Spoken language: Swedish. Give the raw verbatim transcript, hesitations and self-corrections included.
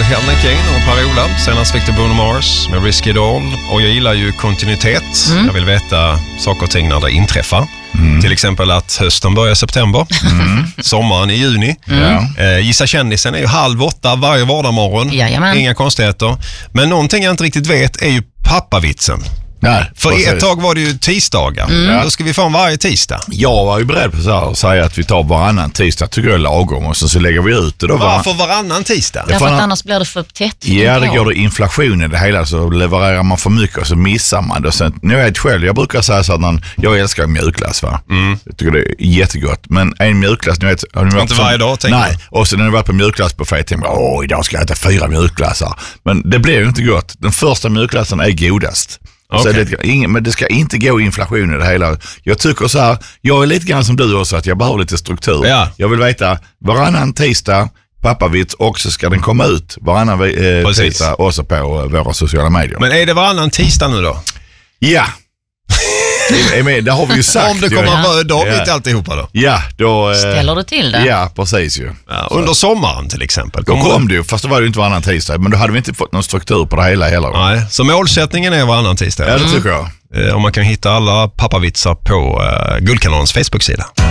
Helena Kane och Per-Ola. Senast fick du Bruno Mars med Risky Doll. Och jag gillar ju kontinuitet. Mm. Jag vill veta saker och ting när det inträffar. Mm. Till exempel att hösten börjar i september. Mm. Sommaren i juni. Mm. Eh, Gissa kändisen är ju halv åtta varje vardagsmorgon. Jajamän. Inga konstigheter. Men någonting jag inte riktigt vet är ju pappavitsen. Nej, för precis. Ett tag var det ju tisdagar. Mm. Då ska vi få en varje tisdag. Jag var ju beredd på så här att säga att vi tar varannan tisdag, tycker jag är lagom, och så, så lägger vi ut det då. Varför varannan tisdag? Ja, för att annars blir det för tätt. Ja, det går det inflation i det hela, så levererar man för mycket och så missar man det. Sen, nu är jag själv, jag brukar säga så att man, jag älskar mjölkglass, va? Mm. Jag tycker det är jättegott. Men en mjölkglass, ni vet... Har ni varit inte varje dag, tänker Nej, jag. Och så när jag var på mjölkglassbuffé tänkte jag, åh, idag ska jag äta fyra mjölkglassar. Men det blir ju inte gott. Den första mjölkglassen är godast. Okay. Så det, ing, men det ska inte gå inflation i det hela. Jag tycker så här, jag är lite grann som du också, att jag behöver lite struktur. Ja. Jag vill veta varannan tisdag pappavits, och så ska den komma ut varannan eh, tisdag också på eh, våra sociala medier. Men är det varannan tisdag nu då? Ja. det, men, det har vi ju sagt. Om det kommer en röd dag mitt i alltihopa då? Ja, då... Eh, Ställer du till det? Ja, precis ju. Ja, under sommaren till exempel. Då kom det ju, fast det var det ju inte varannan tisdag. Men då hade vi inte fått någon struktur på det hela heller. Då. Nej, så målsättningen är varannan tisdag. Ja, det tycker jag. Mm. Och man kan hitta alla pappavitsar på uh, Guldkanalens Facebook-sida.